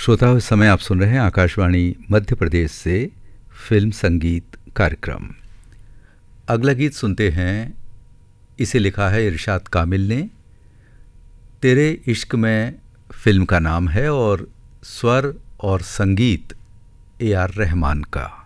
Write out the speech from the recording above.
श्रोताओं, इस समय आप सुन रहे हैं आकाशवाणी मध्य प्रदेश से फिल्म संगीत कार्यक्रम। अगला गीत सुनते हैं। इसे लिखा है इरशाद कामिल ने। तेरे इश्क में फिल्म का नाम है और स्वर और संगीत ए आर रहमान का।